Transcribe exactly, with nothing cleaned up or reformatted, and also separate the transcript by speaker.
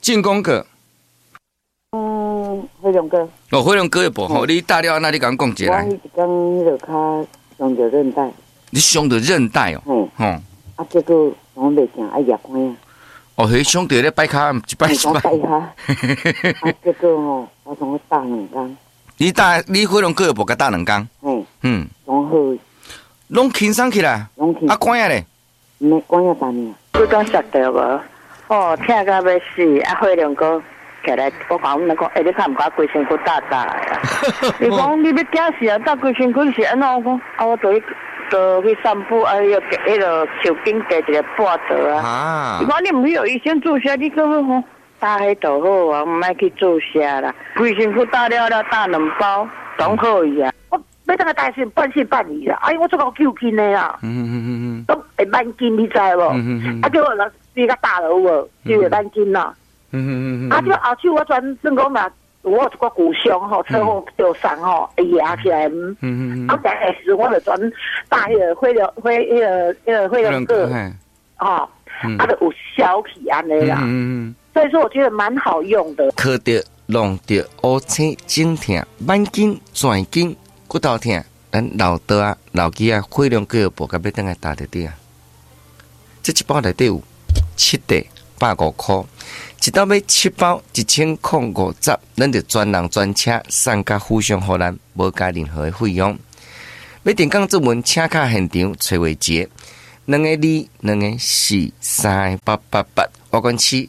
Speaker 1: 进攻哥。
Speaker 2: 嗯，飞龙哥。
Speaker 1: 哦，飞龙哥的部吼，你打了那你甲我讲一下来。
Speaker 2: 我迄一天迄个脚伤着韧带。
Speaker 1: 你伤着韧带哦。嗯。吼。
Speaker 2: 啊，结果我袂行，爱压关啊。
Speaker 1: 哦，迄伤着咧摆骹，一摆一摆。
Speaker 2: 摆骹。啊，结果吼，我从我打两工。
Speaker 1: 你打你飞龙哥的部甲打两工。
Speaker 2: 嘿。
Speaker 1: 嗯。
Speaker 2: 拢好。
Speaker 1: 拢轻松起来。
Speaker 2: 拢轻。
Speaker 1: 啊，关啊咧。
Speaker 2: 没关啊，单呢。你讲摔着无？哦，疼到要死！啊，飞龙哥。起来，我讲阮讲，哎，你看唔敢规身躯打打的啊？你讲你要惊死啊？打规身躯是安怎？我讲啊，我就去就去散步，啊，迄个迄个手筋加一个半折啊。你讲你唔去有医生注射，你讲好打迄就好啊，唔爱去注射啦。规身躯打了了，打两包，总好伊啊。我要等个大事半信半疑啦，哎，我做到救筋的啦。嗯嗯嗯嗯，都会慢筋，你知无？嗯嗯嗯。啊，叫我老比较大了有无？就会慢筋啦。嗯嗯嗯，啊！就后手我转算讲嘛，我有一个骨伤吼，车祸受伤吼，会压起来。嗯嗯嗯。啊，但是我就转打迄个血流血迄个迄个血流个，哦，啊，就有消起安尼啦。嗯嗯。所以说，我觉得蛮好用的。
Speaker 1: 靠着弄着乌青颈痛、慢筋、转筋、骨头痛，咱老倒啊、老机啊，血量个部甲要等来打得滴啊。这一包内底有七袋，百五块。一刀买七包，一千空五十，咱就专人专车送甲府上互咱，无加任何的费用。要订购做文，请卡现场找话节，两个二，两个四，三个八八八，华冠区